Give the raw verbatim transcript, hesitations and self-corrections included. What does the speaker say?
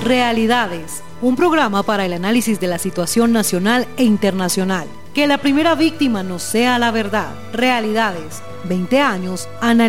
Realidades, un programa para el análisis de la situación nacional e internacional. Que la primera víctima no sea la verdad. Realidades, veinte años analizando.